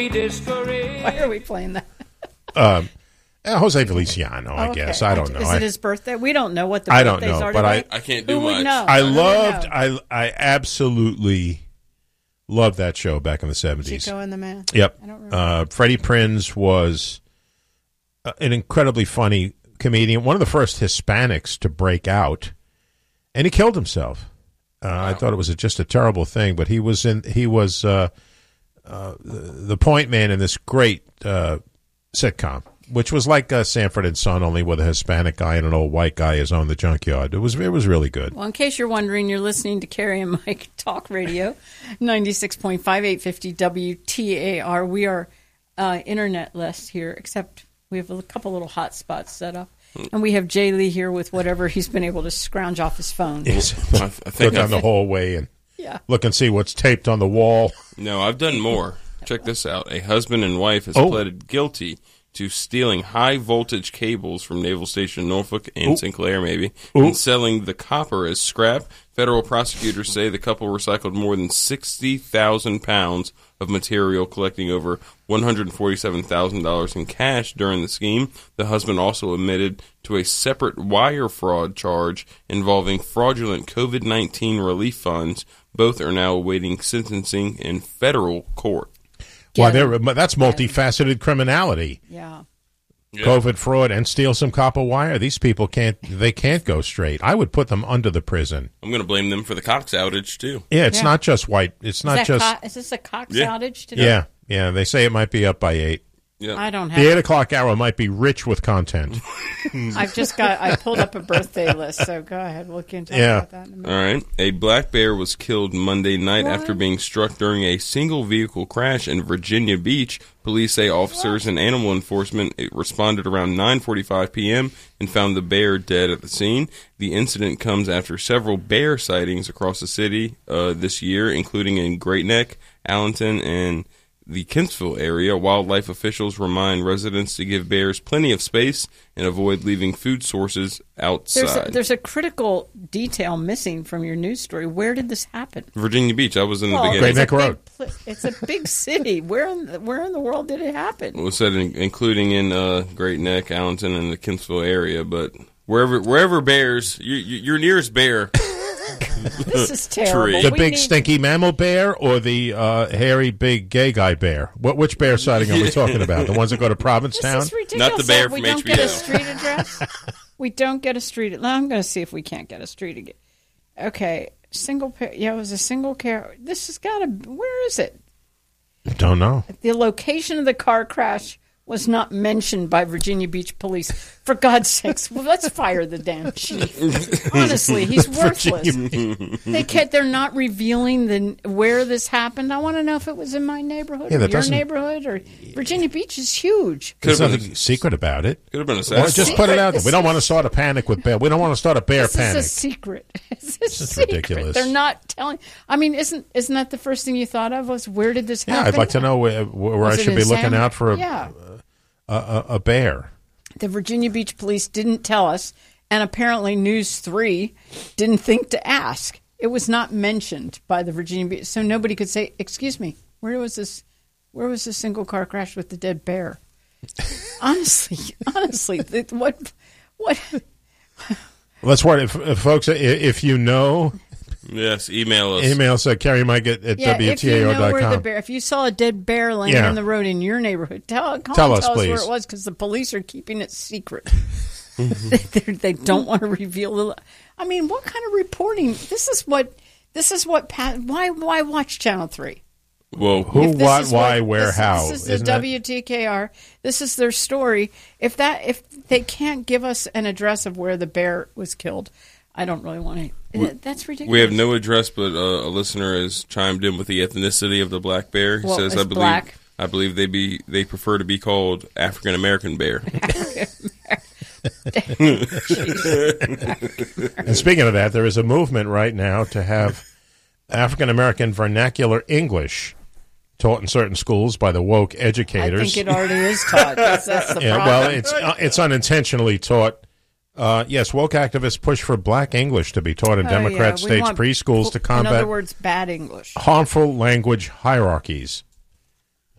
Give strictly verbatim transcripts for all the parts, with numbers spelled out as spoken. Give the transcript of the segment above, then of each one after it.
be discouraged. Why are we playing that? Um, uh, Jose Feliciano, I Okay. guess. I don't know. Is I, it his birthday? We don't know what the I don't birthdays know, are but today. I- I can't do Who would much. know? I Who would loved, know? I, I absolutely loved that show back in the seventies. Chico and the Man. Yep. I don't remember. Uh, Freddie Prinze was uh, an incredibly funny comedian, one of the first Hispanics to break out, and he killed himself. Uh, wow. I thought it was a, just a terrible thing, but he was in. He was uh, uh, the point man in this great uh, sitcom, which was like uh, Sanford and Son, only with a Hispanic guy and an old white guy who's owned the junkyard. It was it was really good. Well, in case you're wondering, you're listening to Carrie and Mike Talk Radio, ninety-six point five, eight fifty W T A R. We are uh, internetless here, except we have a couple little hot spots set up. And we have Jay Lee here with whatever he's been able to scrounge off his phone. Yes. I, I think Go down I've, the hallway and Yeah. look and see what's taped on the wall. No, I've done more. Check this out. A husband and wife has Oh. pleaded guilty to stealing high-voltage cables from Naval Station Norfolk and Ooh. Sinclair, maybe, Ooh. and selling the copper as scrap. Federal prosecutors say the couple recycled more than sixty thousand pounds of material, collecting over one hundred forty-seven thousand dollars in cash during the scheme. The husband also admitted to a separate wire fraud charge involving fraudulent COVID nineteen relief funds. Both are now awaiting sentencing in federal court. Why, Get there? him. That's multifaceted criminality. Yeah. Yeah. COVID fraud and steal some copper wire. These people can't. They can't go straight. I would put them under the prison. I'm going to blame them for the Cox outage, too. Yeah, it's Yeah. not just white. It's Is, not that just. Co- is this a Cox Yeah. outage today? Yeah, yeah. They say it might be up by eight. Yeah. I don't The have eight o'clock hour might be rich with content. I've just got, I pulled up a birthday list, so go ahead. We can talk Yeah. about that in a minute. All right. A black bear was killed Monday night What? after being struck during a single vehicle crash in Virginia Beach. Police say officers and animal enforcement responded around nine forty-five p.m. and found the bear dead at the scene. The incident comes after several bear sightings across the city uh, this year, including in Great Neck, Allenton, and the Kentsville area. Wildlife officials remind residents to give bears plenty of space and avoid leaving food sources outside. There's a, there's a critical detail missing from your news story. Where did this happen? Virginia Beach. I was in the Well, beginning. it's Great Neck a big Road. pl- It's a big city. Where in the, where in the world did it happen? It was said in, including in uh, Great Neck, Allenton, and the Kentsville area, but wherever wherever bears, you, you, your nearest bear. This is terrible. The We big need- stinky mammal bear or the uh, hairy big gay guy bear? What which bear sighting are we talking about? The ones that go to Provincetown? This is ridiculous. Not the bear we from don't H B get O. a street address. We don't get a street. I'm going to see if we can't get a street again. Okay, single pair. Yeah, it was a single car. This has got to. Where is it? Don't know. The location of the car crash was not mentioned by Virginia Beach police. For God's sakes, well, let's fire the damn chief. Honestly, he's worthless. They can't, they're not revealing the where this happened. I want to know if it was in my neighborhood Yeah, or that your doesn't- neighborhood. Or Virginia Beach is huge. Could There's have been nothing a, secret about it. could have been a Why Saturday. just put it out there. We don't want to start a panic with bear. We don't want to start a bear This panic. is a secret. It's a is secret. ridiculous. They're not telling. I mean, isn't isn't that the first thing you thought of? Was where did this Yeah, happen? I'd like to know where, where Was I it should in be looking San- out for a, Yeah. a, a, a bear. The Virginia Beach police didn't tell us, and apparently News three didn't think to ask. It was not mentioned by the Virginia Beach, so nobody could say, "Excuse me, where was this? Where was this single car crash with the dead bear?" honestly, honestly, th- what, what? Let's word if, if folks, i- if you know, Yes, email us. email us at Carrie Mike at, at Yeah, W if T you A O know dot where the com. bear, if you saw a dead bear laying Yeah. on the road in your neighborhood, tell, call Tell and us, tell us where please. it was, because the police are keeping it secret. they, they don't want to reveal the. I mean, what kind of reporting? This is what. This is what. Pat, why? Why watch Channel Three? Whoa. Who, If this what, is why, where, this, how? This is the Isn't that- W T K R. This is their story. If that, if they can't give us an address of where the bear was killed, I don't really want to. That's ridiculous. We have no address, but uh, a listener has chimed in with the ethnicity of the black bear. He Well, says, it's "I believe, black. I believe they be they prefer to be called African American bear." And speaking of that, there is a movement right now to have African American vernacular English taught in certain schools by the woke I educators. think it already is taught. That's, that's the yeah, problem. well, it's uh, it's unintentionally taught. Uh, yes, woke activists push for black English to be taught in Oh, Democrat yeah. We states' want- preschools to In combat other words, bad English. harmful language hierarchies.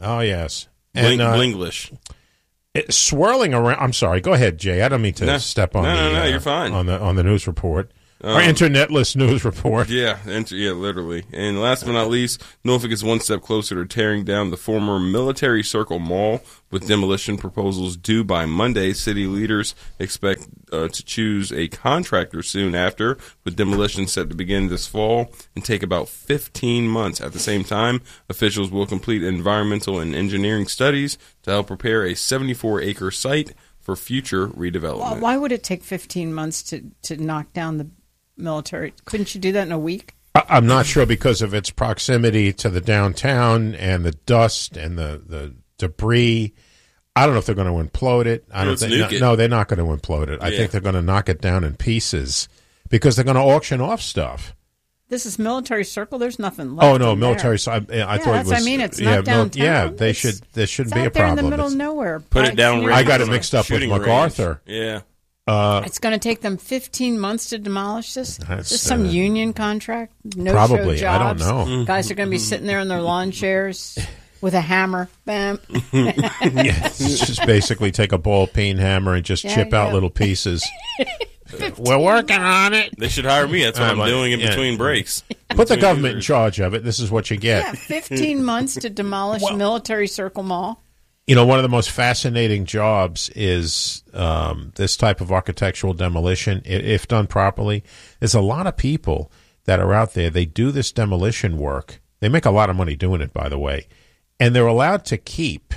Oh, yes. Bling, And uh, Blinglish. it, swirling around. I'm sorry. Go ahead, Jay. I don't mean to No. step on No, the, no, no, uh, you're fine. on the on the news report. Um, Our internetless news report. Yeah, enter, yeah, literally. And last but not least, Norfolk is one step closer to tearing down the former Military Circle Mall, with demolition proposals due by Monday. City leaders expect uh, to choose a contractor soon after, with demolition set to begin this fall and take about fifteen months. At the same time, officials will complete environmental and engineering studies to help prepare a seventy-four acre site for future redevelopment. Well, why would it take fifteen months to, to knock down the military? Couldn't you do that in a week? I- I'm not sure because of its proximity to the downtown and the dust and the, the debris. I don't know if they're going to implode it. I don't Let's think. nuke No, it. no, they're not going to implode it. I Yeah. think they're going to knock it down in pieces because they're going to auction off stuff. This is Military Circle. There's nothing left. Oh no, in military. there. So I, I Yeah, thought that's it what was. I mean. It's yeah, not mil- downtown. yeah, they It's- should. There shouldn't It's be a out there in problem. the middle of It's- nowhere. Put by it down. Senior I got it Center. mixed up with Shooting MacArthur. range. Yeah. It's going to take them fifteen months to demolish this. That's, Is this some uh, union contract? No probably. show I don't jobs. know. Guys are going to be sitting there in their lawn chairs with a hammer. Bam. Yeah, it's just basically take a ball peen hammer and just Yeah, chip out yeah. little pieces. We're working on it. They should hire me. That's what Uh, I'm but- doing in yeah. between breaks. Put the Between government in users. charge of it. This is what you get. Yeah, fifteen months to demolish Military Circle Mall. You know, one of the most fascinating jobs is um, this type of architectural demolition, i- if done properly. There's a lot of people that are out there. They do this demolition work. They make a lot of money doing it, by the way. And they're allowed to keep,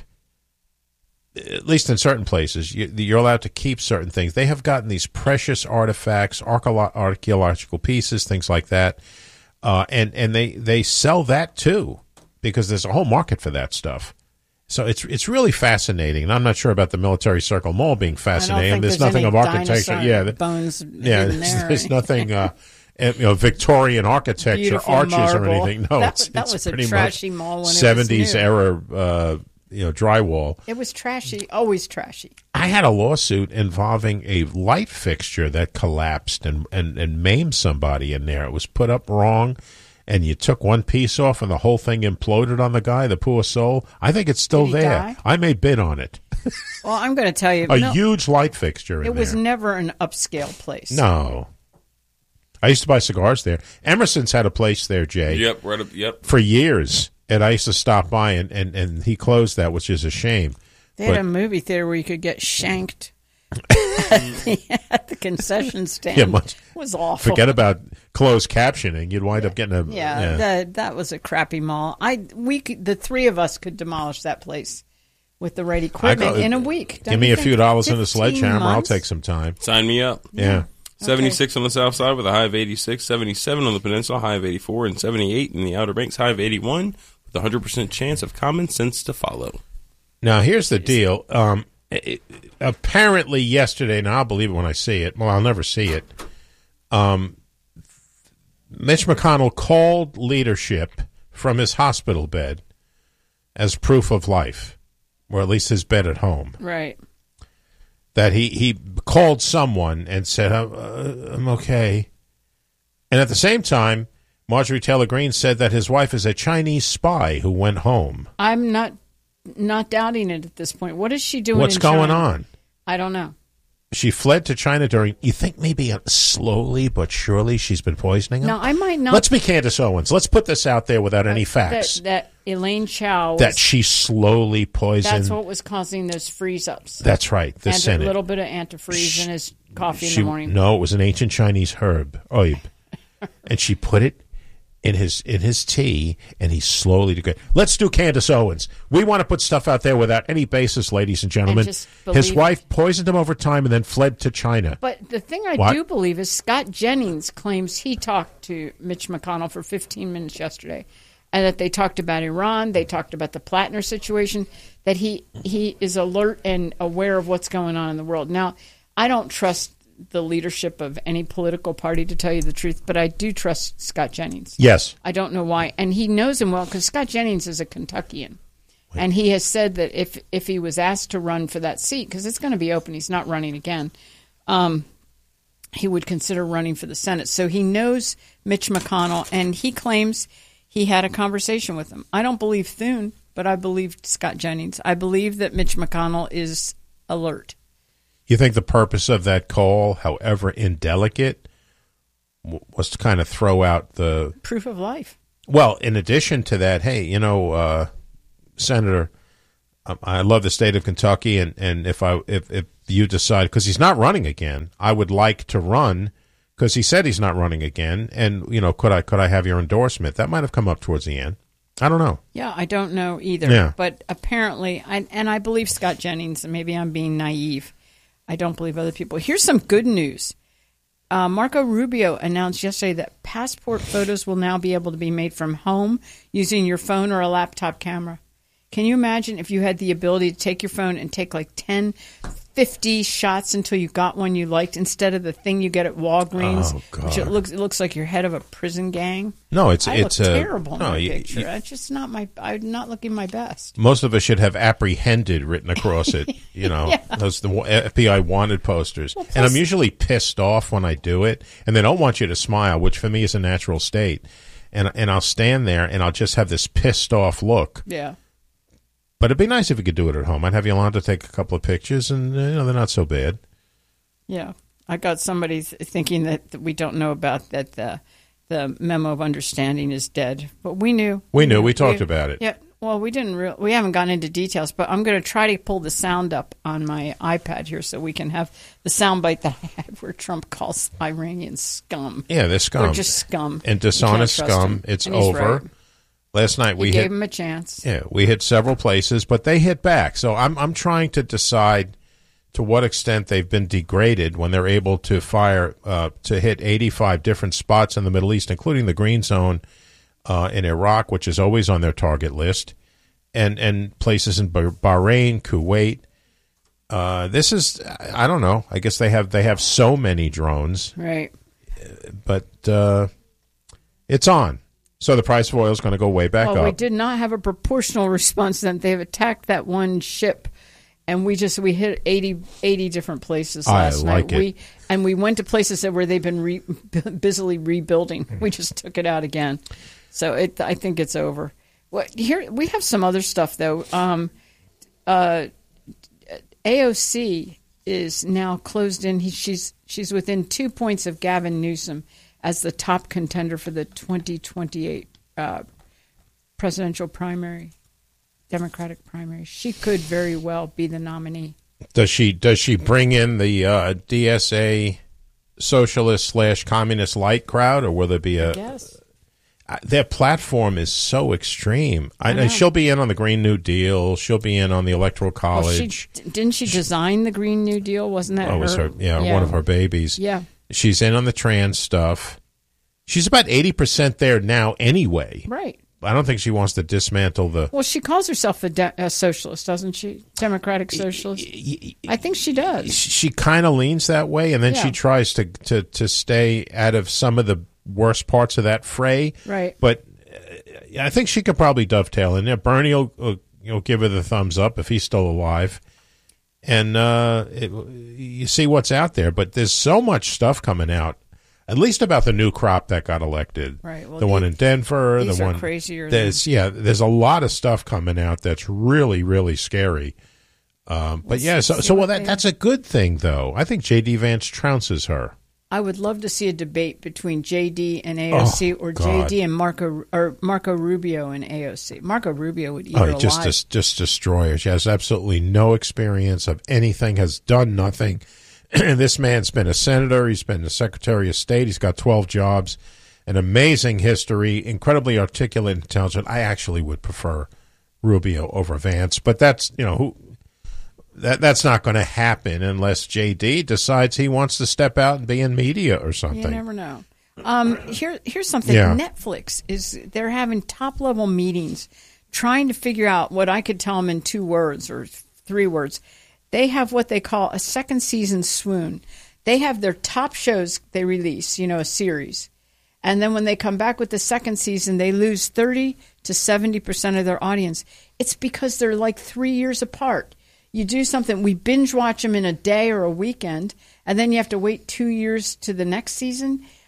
at least in certain places, you, you're allowed to keep certain things. They have gotten these precious artifacts, archeolo- archaeological pieces, things like that. Uh, and and they, they sell that, too, because there's a whole market for that stuff. So it's it's really fascinating, and I'm not sure about the Military Circle Mall being I don't fascinating. think There's there's nothing any of architecture. dinosaur Yeah, the- bones yeah. hidden There's, there. there's nothing, uh, eh, you know, Victorian architecture, Beautiful arches or marble. anything. No, That- it's that it's was a pretty trashy much mall when it was seventies new. era, uh, you know, drywall. It was trashy, always trashy. I had a lawsuit involving a light fixture that collapsed and, and, and maimed somebody in there. It was put up wrong, and you took one piece off, and the whole thing imploded on the guy, the poor soul. I think it's still Did he there. die? I made bid on it. Well, I'm going to tell you, A no, huge light fixture in it was there. never an upscale place. No. I used to buy cigars there. Emerson's had a place there, Jay, Yep, right up. Yep. for years. And I used to stop by, and, and, and he closed that, which is a shame. They had But- a movie theater where you could get shanked at, the, at the concession stand. Yeah, much- It was awful. Forget about closed captioning. You'd wind up getting a... Yeah, That, that was a crappy mall. I we could, the three of us could demolish that place with the right equipment go- in a week. Don't Give me you a few think? dollars in a fifteen sledgehammer. I'll months? take some time. Sign me up. Yeah. seventy-six on the south side with a high of eighty-six, seventy-seven on the peninsula, high of eighty-four, and seventy-eight in the Outer Banks, high of eighty-one, with a one hundred percent chance of common sense to follow. Now, here's the deal. Um, it, apparently yesterday, and I'll believe it when I see it. Well, I'll never see it. Um, Mitch McConnell called leadership from his hospital bed as proof of life, or at least his bed at home. Right. That he, he called someone and said, uh, I'm okay. And at the same time, Marjorie Taylor Greene said that his wife is a Chinese spy who went home. I'm not not doubting it at this point. What is she doing? What's in going China? on? I don't know. She fled to China during, you think maybe uh, slowly but surely she's been poisoning him? Now, I might not. Let's be Candace Owens. Let's put this out there without any facts. That, that Elaine Chao. Was, That she slowly poisoned. that's what was causing those freeze ups. That's right. The and Senate. a little bit of antifreeze in his coffee She- in the morning. No, it was an ancient Chinese herb, herb. And she put it in his in his tea, and he slowly degraded. Let's do Candace Owens. We want to put stuff out there without any basis, ladies and gentlemen. just His believe- wife poisoned him over time and then fled to China. But the thing I What? do believe is Scott Jennings claims he talked to Mitch McConnell for fifteen minutes yesterday, and that they talked about Iran, they talked about the Plattner situation, that he, he is alert and aware of what's going on in the world. Now, I don't trust the leadership of any political party, to tell you the truth, but I do trust Scott Jennings. Yes. I don't know why. And he knows him well because Scott Jennings is a Kentuckian. And he has said that if, if he was asked to run for that seat, because it's going to be open, he's not running again, um, he would consider running for the Senate. So he knows Mitch McConnell, and he claims he had a conversation with him. I don't believe Thune. but I believe Scott Jennings. I believe that Mitch McConnell is alert. You think the purpose of that call, however indelicate, w- was to kind of throw out the proof of life? Well, in addition to that, hey, you know, uh, Senator, um, I love the state of Kentucky, and, and if I if, if you decide, because he's not running again, I would like to run, because he said he's not running again, and you know, could I could I have your endorsement? That might have come up towards the end. I don't know. Yeah, I don't know either. Yeah. But apparently, I, and I believe Scott Jennings, and maybe I'm being naive. I don't believe other people. Here's some good news. Uh, Marco Rubio announced yesterday that passport photos will now be able to be made from home using your phone or a laptop camera. Can you imagine if you had the ability to take your phone and take like ten, fifty shots until you got one you liked instead of the thing you get at Walgreens, Oh, God. which it looks it looks like you're head of a prison gang? No, it's I it's look a terrible in no. my You, picture. you- That's just not my. I'm not looking my best. most of us should have apprehended written across it. You know, Yeah. those the F B I wanted posters. Well, and plus- I'm usually pissed off when I do it, and they don't want you to smile, which for me is a natural state. And and I'll stand there and I'll just have this pissed off look. Yeah. But it'd be nice if we could do it at home. I'd have Yolanda take a couple of pictures, and uh, you know they're not so bad. Yeah, I got somebody th- thinking that, that we don't know about that the the memo of understanding is dead, but we knew. We knew. We talked about it. Yeah, well, we didn't. Re- we haven't gone into details, but I'm going to try to pull the sound up on my iPad here so we can have the sound bite that I had where Trump calls Iranians scum. Yeah, they're scum. They're just scum and You dishonest can't trust scum. them. It's And he's over. right. Last night we We hit. gave him a chance. Yeah, we hit several places, but they hit back. So I'm I'm trying to decide to what extent they've been degraded when they're able to fire uh, to hit eighty-five different spots in the Middle East, including the green zone uh, in Iraq, which is always on their target list, and and places in Bah- Bahrain, Kuwait. Uh, this is I don't know. I guess they have they have so many drones, Right. but uh, it's on. So the price of oil is going to go way back Well, up. we did not have a proportional response to them. They've attacked that one ship, and we just we hit eighty, eighty different places I last like night. it. We and we went to places that where they've been re, busily rebuilding. We just took it out again. So it, I think it's over. Well, here we have some other stuff though. Um, uh, A O C is now closed in. He, she's she's within two points of Gavin Newsom as the top contender for the twenty twenty-eight uh, presidential primary, Democratic primary. She could very well be the nominee. Does she does she bring in the uh, D S A socialist slash communist light crowd, or will there be a? Yes. Uh, their platform is so extreme. I, I know. and she'll be in on the Green New Deal. She'll be in on the Electoral Well, College. she, didn't she design the Green New Deal? Wasn't that oh, it her? was her, yeah, one of her babies. Yeah. She's in on the trans stuff. She's about eighty percent there now, anyway. Right. I don't think she wants to dismantle the. Well, she calls herself a, de- a socialist, doesn't she? Democratic socialist. I think she does. She kind of leans that way, and then Yeah. she tries to, to, to stay out of some of the worst parts of that fray. Right. But uh, I think she could probably dovetail in there. Bernie will, will you know, give her the thumbs up if he's still alive. And uh, it, you see what's out there. But there's so much stuff coming out, at least about the new crop that got elected. Right. Well, the the- one in Denver. these the are one crazier There's, yeah, there's a lot of stuff coming out that's really, really scary. Um, but Let's yeah, so, see so well, what that, they- that's a good thing, though. I think J D. Vance trounces her. I would love to see a debate between J D and A O C, Oh, or God. J D and Marco or Marco Rubio and A O C. Marco Rubio would eat Oh, her he alive. just, just just destroy her. She has absolutely no experience of anything, has done nothing. This man's been a senator. He's been a Secretary of State. He's got twelve jobs, an amazing history, incredibly articulate and intelligent. I actually would prefer Rubio over Vance, but that's, you know, who that that's not going to happen unless J D decides he wants to step out and be in media or something. You never know. Um, here, here's something. Yeah. Netflix is they're having top level meetings, trying to figure out what I could tell them in two words or three words. They have what they call a second season swoon. They have their top shows they release, you know, a series, and then when they come back with the second season, they lose thirty to seventy percent of their audience. It's because they're like three years apart. You do something, we binge watch them in a day or a weekend, and then you have to wait two years to the next season.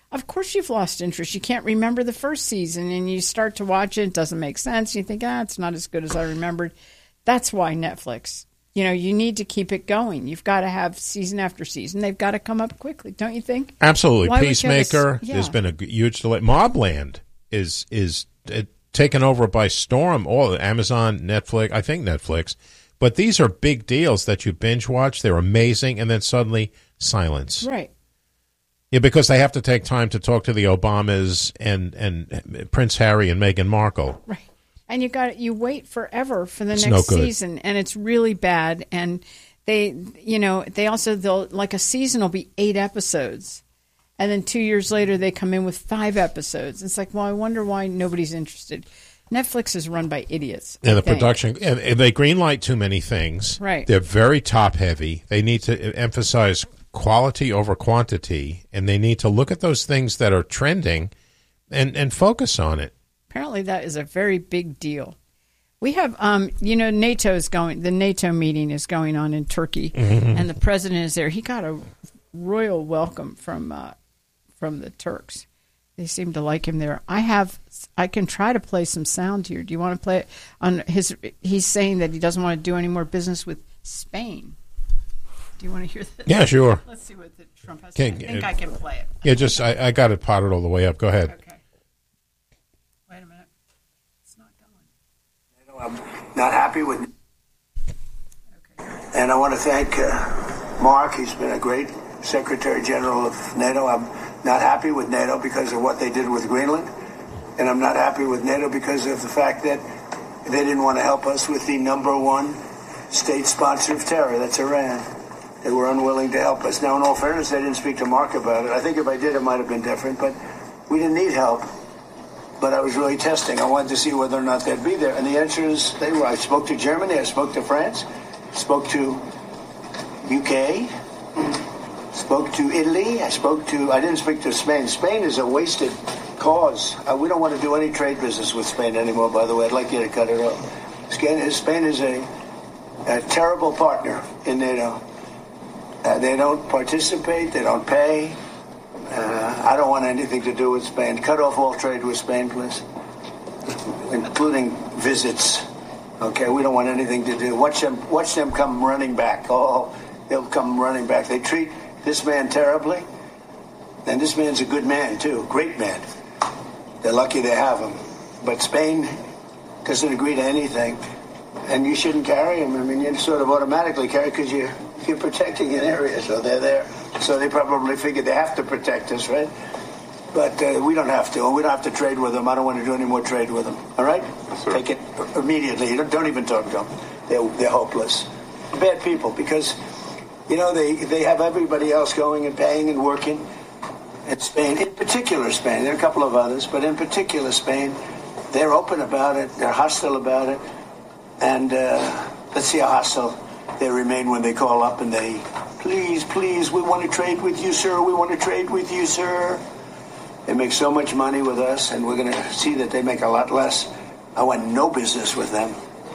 of course you've lost interest. You can't remember the first season, and you start to watch it. It doesn't make sense. You think, ah, it's not as good as I remembered. That's why Netflix, you know, you need to keep it going. You've got to have season after season. They've got to come up quickly, don't you think? Absolutely. Why would you Peacemaker, have a s- yeah. there's been a g- huge delay. Mobland is is uh, taken over by storm. All Amazon, Netflix, I think Netflix. But these are big deals that you binge watch. They're amazing, and then suddenly silence. Right. Yeah, because they have to take time to talk to the Obamas and, and Prince Harry and Meghan Markle. Right. And you got you wait forever for the It's next no good. season, and it's really bad. And they, you know, they also they'll like a season will be eight episodes, and then two years later they come in with five episodes. It's like, well, I wonder why nobody's interested. Netflix is run by idiots. I And the think. production, and and they greenlight too many things. Right. They're very top heavy. They need to emphasize quality over quantity, and they need to look at those things that are trending and, and focus on it. Apparently, that is a very big deal. We have, um, you know, NATO is going. The NATO meeting is going on in Turkey, Mm-hmm. and the president is there. He got a royal welcome from uh, from the Turks. They seem to like him there. I have. I can try to play some sound here. Do you want to play it on his? He's saying that he doesn't want to do any more business with Spain. Do you want to hear this? Yeah, sure. Let's see what the Trump has to say. I Can- think I can play it. Yeah, just I, I got it potted all the way up. Go ahead. Okay. Wait a minute. It's not going. I'm not happy with, and I want to thank uh, Mark. He's been a great Secretary General of NATO. I'm not happy with NATO because of what they did with Greenland, and I'm not happy with NATO because of the fact that they didn't want to help us with the number one state sponsor of terror. That's Iran. They were unwilling to help us. Now, in all fairness, they didn't speak to Mark about it. I think if I did, it might have been different, but we didn't need help. But I was really testing. I wanted to see whether or not they'd be there. And the answer is they were. I spoke to Germany. I spoke to France. Spoke to U K. Spoke to Italy. I spoke to, I didn't speak to Spain. Spain is a wasted cause. Uh, we don't want to do any trade business with Spain anymore, by the way. I'd like you to cut it off. Spain is, Spain is a, a terrible partner in NATO. Uh, they don't participate. They don't pay. Uh, I don't want anything to do with Spain. Cut off all trade with Spain, please, including visits. Okay, we don't want anything to do. Watch them, watch them come running back. Oh, they'll come running back. They treat this man terribly, and this man's a good man too, great man. They're lucky they have him. But Spain doesn't agree to anything, and you shouldn't carry him. I mean, you sort of automatically carry because you're you're protecting an area, so they're there. So they probably figured they have to protect us, right? But uh, we don't have to, and we don't have to trade with them. I don't want to do any more trade with them. All right? Sir. Take it immediately. You don't, don't even talk to them. They're, they're hopeless. Bad people, because, you know, they, they have everybody else going and paying and working. In Spain, in particular Spain, there are a couple of others, but in particular Spain, they're open about it. They're hostile about it. And uh, let's see how hostile they remain when they call up and they, please, please, we want to trade with you, sir. We want to trade with you, sir. They make so much money with us, and we're going to see that they make a lot less. I want no business with them.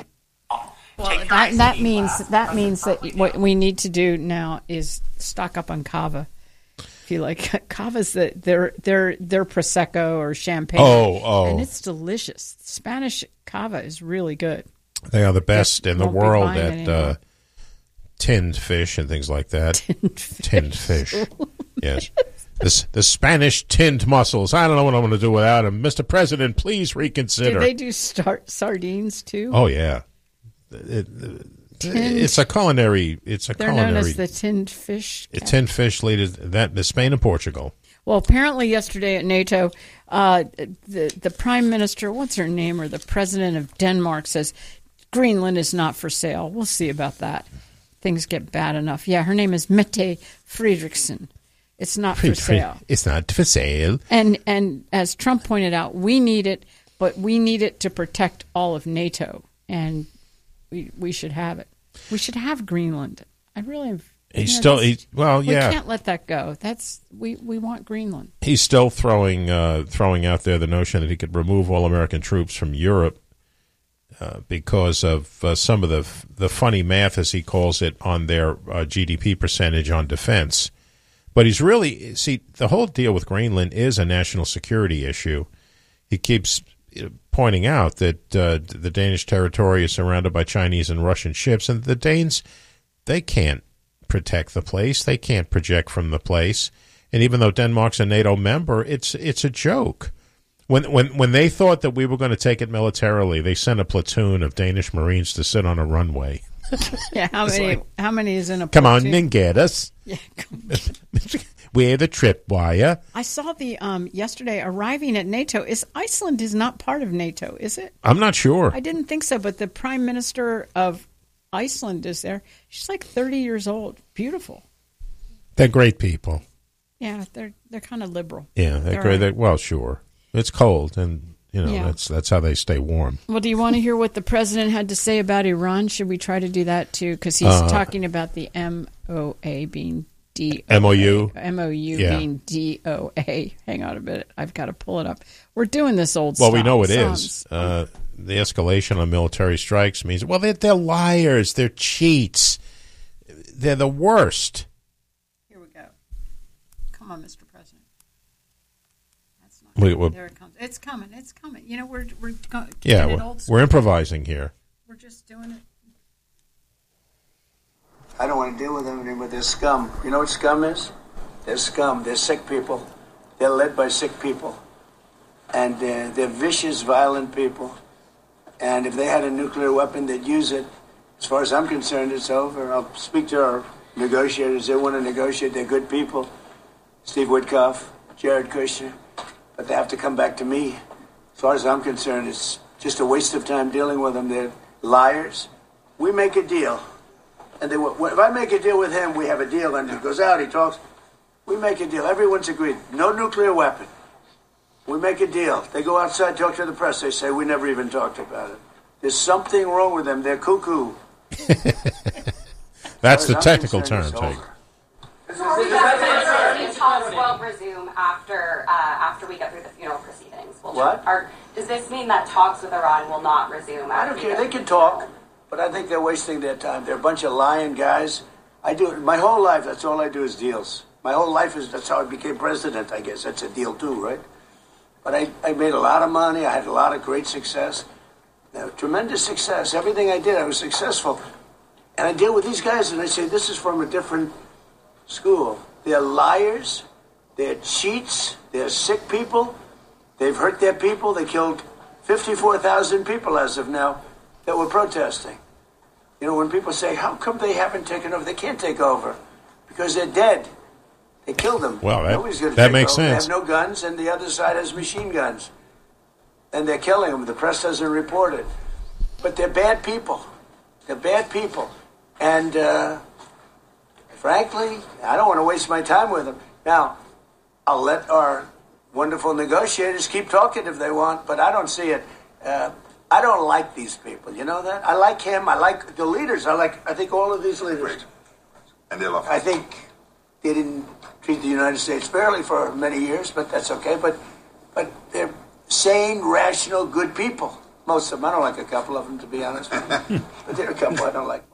Well, that, that means that means that what we need to do now is stock up on cava. If you like, cava's the their their their prosecco or champagne. Oh, oh. and it's delicious. Spanish cava is really good. They are the best in the won't be world buying it at anymore. uh, tinned fish and things like that. Tinned fish. Tinned fish. Yes. This, the Spanish tinned mussels. I don't know what I'm going to do without them. Mister President, please reconsider. Do they do star- sardines too? Oh, yeah. It, it, it's a culinary. It's a They're culinary. known as the tinned fish. It's tinned fish leaders that the Spain and Portugal. Well, apparently yesterday at NATO, uh, the the prime minister, what's her name, or the president of Denmark says Greenland is not for sale. We'll see about that. Things get bad enough. Yeah, her name is Mette Frederiksen. It's not for sale. It's not for sale. And and as Trump pointed out, we need it, but we need it to protect all of NATO, and we we should have it. We should have Greenland. I really have. He's you know, still that's- he, well, yeah. We can't let that go. That's we, we want Greenland. He's still throwing uh, throwing out there the notion that he could remove all American troops from Europe uh, because of uh, some of the the funny math, as he calls it, on their uh, G D P percentage on defense. But he's really, see, the whole deal with Greenland is a national security issue. He keeps pointing out that uh, the Danish territory is surrounded by Chinese and Russian ships, and the Danes, they can't protect the place. They can't project from the place. And even though Denmark's a NATO member, it's it's a joke. When when when they thought that we were going to take it militarily, they sent a platoon of Danish Marines to sit on a runway. Yeah, how many? Like, how many is in a? Come platoon? on and get us. Yeah, come We're the tripwire. I saw the um yesterday arriving at NATO. Is Iceland is not part of NATO, is it? I'm not sure. I didn't think so, but the Prime Minister of Iceland is there. She's like thirty years old. Beautiful. They're great people. Yeah, they're they're kind of liberal. Yeah, they're, They're great. right. They're, well, sure. It's cold, and you know Yeah. that's that's how they stay warm. Well, do you want to hear what the president had to say about Iran? Should we try to do that too? Because he's Uh, talking about the M O A being D O A. M O U? M O U Yeah. being D O A. Hang on a minute. I've got to pull it up. We're doing this old Well, stuff. we know it Sounds- is. Uh, the escalation on military strikes means, well, they're, they're liars. They're cheats. They're the worst. Here we go. Come on, Mister President. That's not. We- we're- there it comes. It's coming. It's coming. You know, we're we're go, Yeah, keeping it we're, old school. we're improvising here. We're just doing it. I don't want to deal with them anymore. They're scum. You know what scum is? They're scum. They're sick people. They're led by sick people. And uh, they're vicious, violent people. And if they had a nuclear weapon, they'd use it. As far as I'm concerned, it's over. I'll speak to our negotiators. They want to negotiate. They're good people. Steve Witkoff, Jared Kushner. But they have to come back to me. As far as I'm concerned, it's just a waste of time dealing with them. They're liars. We make a deal. And they, if I make a deal with him, we have a deal. And he goes out, he talks. We make a deal. Everyone's agreed. No nuclear weapon. We make a deal. They go outside, talk to the press. They say, we never even talked about it. There's something wrong with them. They're cuckoo. That's the I'm technical term. concerned, Take. it's over. These talks won't resume after uh, after we get through the funeral proceedings. Will What? Are, does this mean that talks with Iran will not resume? I After don't we care. get They through can the talk, funeral? but I think they're wasting their time. They're a bunch of lying guys. I do my whole life. That's all I do is deals. My whole life is that's how I became president. I guess that's a deal too, right? But I, I made a lot of money. I had a lot of great success, uh, tremendous success. Everything I did, I was successful. And I deal with these guys, and I say this is from a different school. They're liars. They're cheats. They're sick people. They've hurt their people. They killed fifty-four thousand people as of now that were protesting. You know, when people say, how come they haven't taken over? They can't take over because they're dead. They killed them. Well, that- Nobody's gonna that take makes over. sense. They have no guns, and the other side has machine guns. And they're killing them. The press doesn't report it. But they're bad people. They're bad people. And uh, frankly, I don't want to waste my time with them. Now, I'll let our wonderful negotiators keep talking if they want, but I don't see it. Uh, I don't like these people. You know that? I like him. I like the leaders. I like. I think all of these leaders. Great. And they love I think they didn't treat the United States fairly for many years, but that's okay. But but they're sane, rational, good people. Most of them. I don't like a couple of them, to be honest with you. But there are a couple I don't like.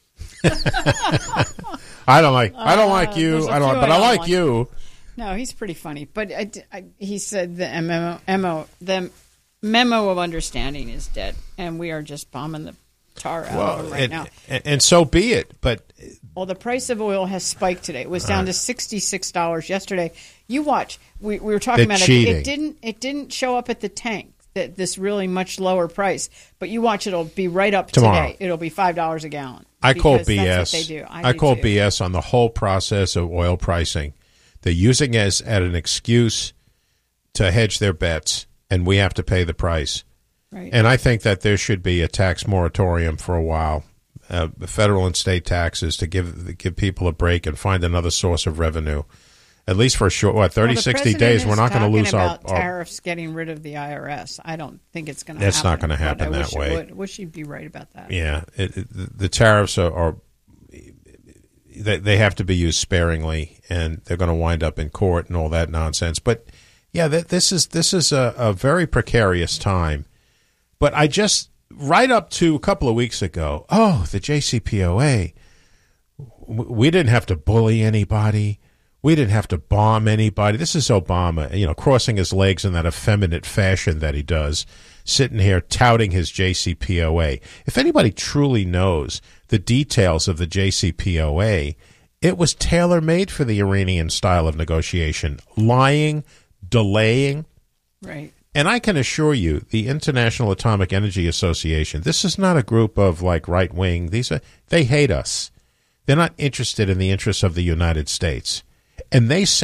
I don't like. I don't like you. there's a I don't. few But I I don't like like. you. No, he's pretty funny. But I, I, he said the memo, memo, the memo of understanding is dead, and we are just bombing the tar out of Well, them right and, now. and, and so be it. But Well, the price of oil has spiked today. It was down to sixty-six dollars yesterday. You watch. We, we were talking They're about cheating. it. It didn't. It didn't show up at the tank. That this really much lower price. But you watch. It'll be right up Tomorrow. today. It'll be five dollars a gallon. I call because B S. That's what they do. I, I do call too. B S on the whole process of oil pricing. They're using it as, as an excuse to hedge their bets, and we have to pay the price. Right. And I think that there should be a tax moratorium for a while, uh, federal and state taxes to give give people a break and find another source of revenue, at least for a short, what, thirty, Well, the sixty president days. is We're not going to talking lose our, about our tariffs getting rid of the I R S. I don't think it's going to That's happen. not gonna happen but I that wish it way. would. Wish you'd be right about that. Yeah, it, it, the tariffs are, are they, they have to be used sparingly, and they're going to wind up in court and all that nonsense. But yeah, th- this is this is a, a very precarious time. But I just right up to a couple of weeks ago, oh, the J C P O A, w- we didn't have to bully anybody. We didn't have to bomb anybody. This is Obama, you know, crossing his legs in that effeminate fashion that he does, sitting here touting his J C P O A. If anybody truly knows the details of the J C P O A, it was tailor-made for the Iranian style of negotiation, lying, delaying. Right. And I can assure you, the International Atomic Energy Association, this is not a group of, like, right-wing. These are, they hate us. They're not interested in the interests of the United States. And they